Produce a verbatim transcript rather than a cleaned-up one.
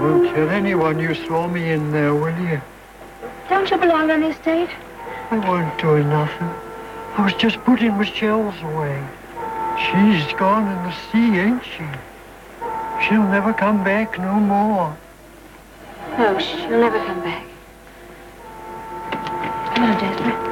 Won't tell anyone you saw me in there, will you? Don't you belong on the estate? I weren't doing nothing. I was just putting my shells away. She's gone in the sea, ain't she? She'll never come back no more. No, she'll never come back. Come on, Jasper.